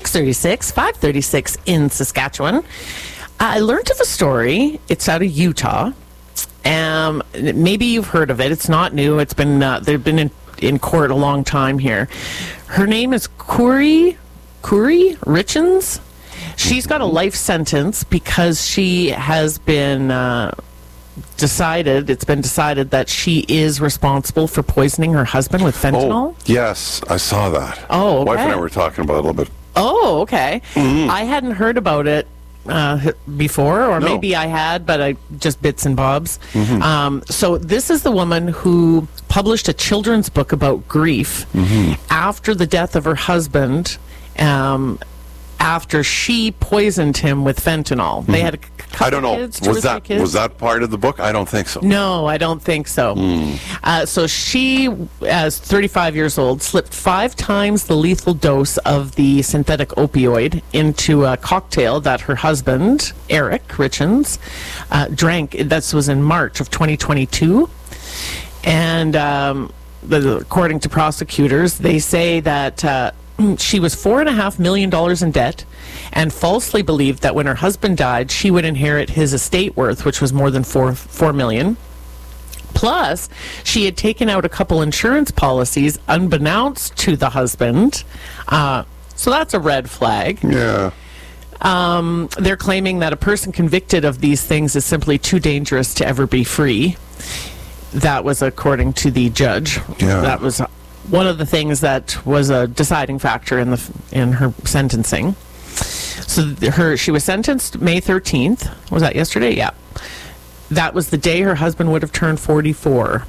6:36, 5:36 in Saskatchewan. I learned of a story. It's out of Utah. Maybe you've heard of it. It's not new. It's been they've been in court a long time here. Her name is Kouri Richens. She's got a life sentence because she has been it's been decided that she is responsible for poisoning her husband with fentanyl. Oh, yes, I saw that. Oh, okay. Wife and I were talking about it a little bit. Oh, okay. I hadn't heard about it before, or maybe I had, but I just bits and bobs. So this is the woman who published a children's book about grief after the death of her husband, after she poisoned him with fentanyl. They had a couple I don't know. kids, Was that part of the book? I don't think so. No, I don't think so. So she, as 35 years old, slipped 5 times the lethal dose of the synthetic opioid into a cocktail that her husband, Eric Richens, drank. This was in March of 2022. And according to prosecutors, they say that she was $4.5 million in debt and falsely believed that when her husband died, she would inherit his estate worth, which was more than $4 million. Plus, she had taken out a couple insurance policies unbeknownst to the husband. So that's a red flag. Yeah. They're claiming that a person convicted of these things is simply too dangerous to ever be free. That was according to the judge. Yeah. That was one of the things that was a deciding factor in her sentencing. So she was sentenced May 13th. Was that yesterday? Yeah. That was the day her husband would have turned 44.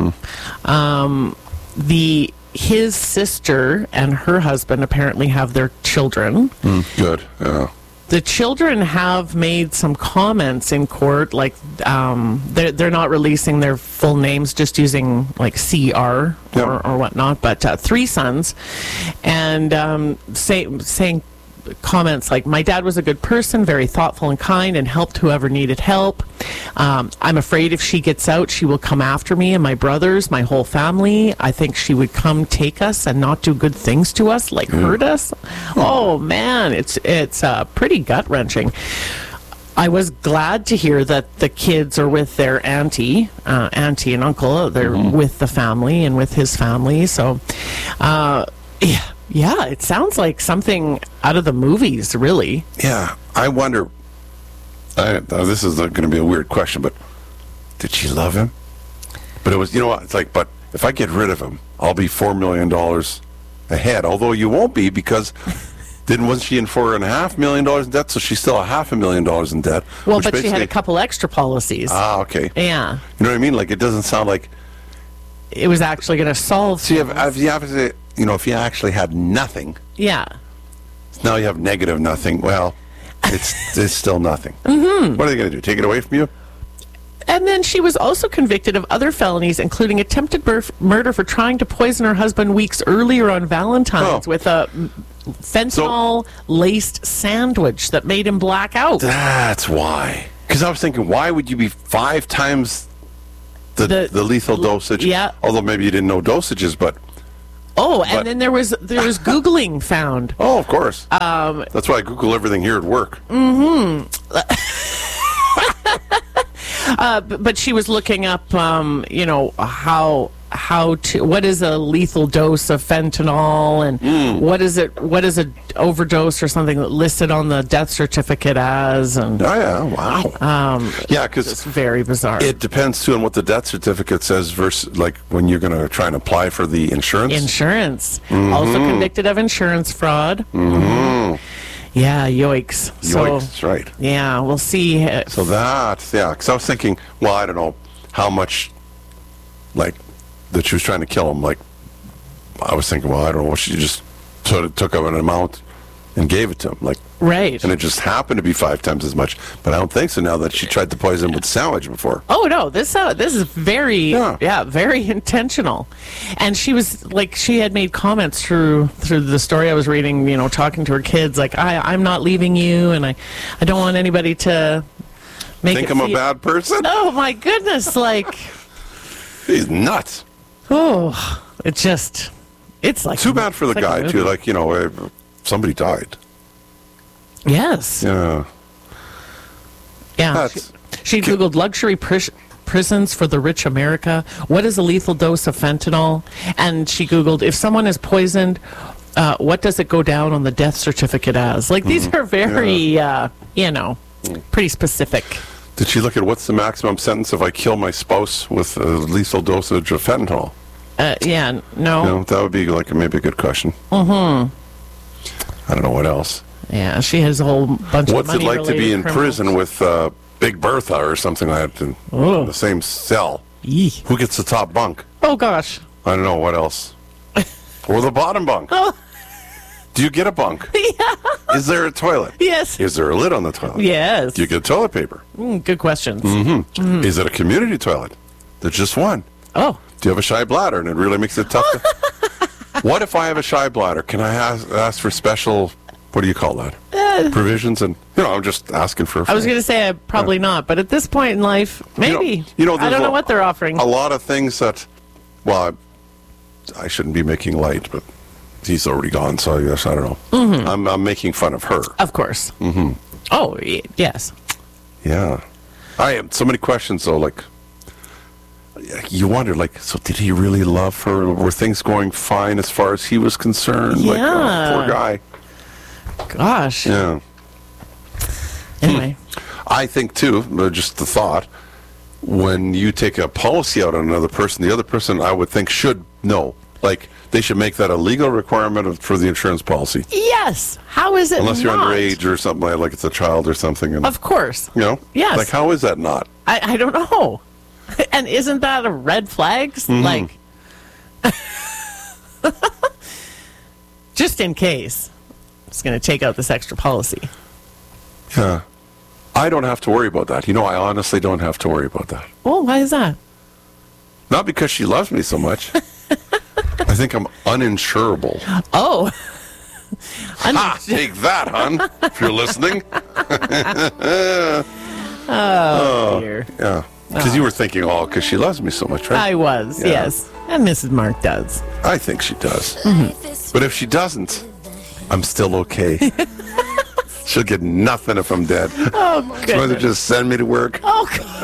His sister and her husband apparently have their children. Good. Yeah. The children have made some comments in court, like they're not releasing their full names, just using like CR or whatnot. But 3 sons, and saying comments like, "My dad was a good person, very thoughtful and kind, and helped whoever needed help. I'm afraid if she gets out, she will come after me and my brothers, my whole family. I think she would come take us and not do good things to us, like hurt us." Oh man, it's pretty gut-wrenching. I was glad to hear that the kids are with their auntie and uncle. They're with the family and with his family. So, yeah, it sounds like something out of the movies, really. Yeah, I wonder. This is going to be a weird question, but did she love him? But it was, you know what? It's like, but if I get rid of him, I'll be $4 million ahead. Although you won't be, because wasn't she in $4.5 million in debt? So she's still $500,000 in debt. Well, but she had a couple extra policies. Ah, okay. Yeah. You know what I mean? Like, it doesn't sound like it was actually going to solve. So if you actually had nothing. Yeah. Now you have negative nothing. Well, it's still nothing. What are they going to do? Take it away from you? And then she was also convicted of other felonies, including attempted murder for trying to poison her husband weeks earlier on Valentine's with a fentanyl-laced sandwich that made him black out. That's why. Because I was thinking, why would you be 5 times the lethal dosage? Yeah. Although maybe you didn't know dosages, but... And then there was Googling found. Oh, of course. That's why I Google everything here at work. But she was looking up, what is a lethal dose of fentanyl, and what is a overdose or something listed on the death certificate as, and wow. Because it's very bizarre. It depends too on what the death certificate says versus like when you're going to try and apply for the insurance. Also convicted of insurance fraud. Yeah, yoicks. That's right. Yeah, we'll see. So because I was thinking, well, I don't know how much, like, that she was trying to kill him. Like, I was thinking, well, I don't know, she just sort of took up an amount and gave it to him. Like, right. And it just happened to be 5 times as much. But I don't think so now that she tried to poison him with sandwich before. Oh, no, this is very, very intentional. And she was, like, she had made comments through the story I was reading, talking to her kids, like, I'm not leaving you, and I don't want anybody to think I'm a bad person? Oh, my goodness, like... He's nuts. Oh, it's like... Too bad for the guy, too. Like, somebody died. Yes. Yeah. Yeah. That's- She Googled luxury prisons for the rich America. What is a lethal dose of fentanyl? And she Googled, if someone is poisoned, what does it go down on the death certificate as? Like, these are very, pretty specific. Did she look at what's the maximum sentence if I kill my spouse with a lethal dosage of fentanyl? Yeah, No, that would be like maybe a good question. I don't know what else. Yeah, she has a whole bunch What's of it like to be in prison with Big Bertha or something like that in the same cell? Yee. Who gets the top bunk? Oh, gosh. I don't know. What else? Or the bottom bunk? Do you get a bunk? Yeah. Is there a toilet? Yes. Is there a lid on the toilet? Yes. Do you get toilet paper? Good questions. Is it a community toilet? There's just one. Oh. Do you have a shy bladder and it really makes it tough? What if I have a shy bladder? Can I ask for special, what do you call that? Provisions? And, I'm just asking for a I was going to say probably not, but at this point in life, maybe. I don't know what they're offering. A lot of things that, well, I shouldn't be making light, but he's already gone, so I guess I don't know. I'm making fun of her. Of course. Oh, yes. Yeah. I have so many questions, though, like, you wonder, like, so did he really love her? Were things going fine as far as he was concerned? Yeah. Like, poor guy. Gosh. Yeah. Anyway. I think, too, just the thought, when you take a policy out on another person, the other person, I would think, should know. Like, they should make that a legal requirement for the insurance policy. Yes. How is it Unless you're not? underage or something, like it's a child or something. And, Of course. Yes. Like, how is that not? I don't know. And isn't that a red flags? Like, just in case. It's going to take out this extra policy. Yeah. I don't have to worry about that. I honestly don't have to worry about that. Oh, why is that? Not because she loves me so much. I think I'm uninsurable. Oh. Take that, hon, if you're listening. Oh, dear. Yeah. Because you were thinking, because she loves me so much, right? I was, Yeah. yes. And Mrs. Mark does. I think she does. But if she doesn't, I'm still okay. She'll get nothing if I'm dead. Oh, She'd rather goodness. just send me to work. Oh, God.